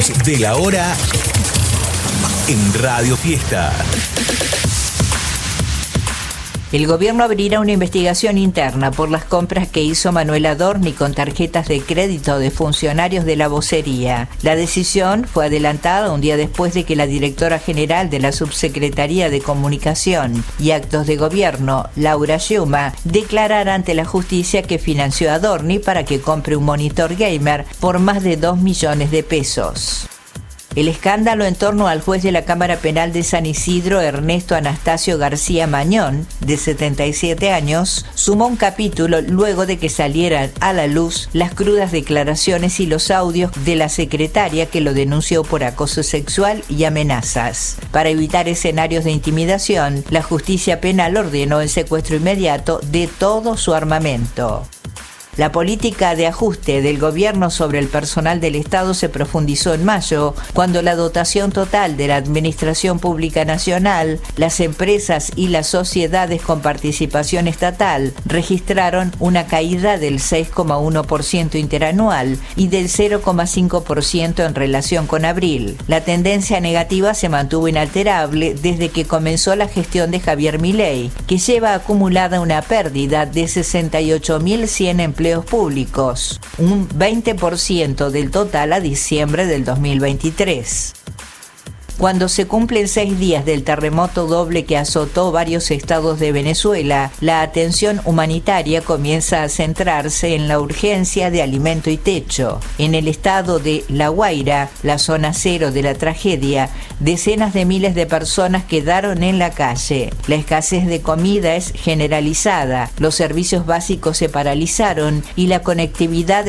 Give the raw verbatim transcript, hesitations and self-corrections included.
De la hora en Radio Fiesta. El gobierno abrirá una investigación interna por las compras que hizo Manuel Adorni con tarjetas de crédito de funcionarios de la vocería. La decisión fue adelantada un día después de que la directora general de la Subsecretaría de Comunicación y Actos de Gobierno, Laura Schiuma, declarara ante la justicia que financió a Adorni para que compre un monitor gamer por más de dos millones de pesos. El escándalo en torno al juez de la Cámara Penal de San Isidro, Ernesto Anastasio García Mañón, de setenta y siete años, sumó un capítulo luego de que salieran a la luz las crudas declaraciones y los audios de la secretaria que lo denunció por acoso sexual y amenazas. Para evitar escenarios de intimidación, la justicia penal ordenó el secuestro inmediato de todo su armamento. La política de ajuste del gobierno sobre el personal del Estado se profundizó en mayo, cuando la dotación total de la Administración Pública Nacional, las empresas y las sociedades con participación estatal registraron una caída del seis coma uno por ciento interanual y del cero coma cinco por ciento en relación con abril. La tendencia negativa se mantuvo inalterable desde que comenzó la gestión de Javier Milei, que lleva acumulada una pérdida de sesenta y ocho mil cien empleos públicos, un veinte por ciento del total a diciembre del dos mil veintitrés. Cuando se cumplen seis días del terremoto doble que azotó varios estados de Venezuela, la atención humanitaria comienza a centrarse en la urgencia de alimento y techo. En el estado de La Guaira, la zona cero de la tragedia, decenas de miles de personas quedaron en la calle. La escasez de comida es generalizada, los servicios básicos se paralizaron y la conectividad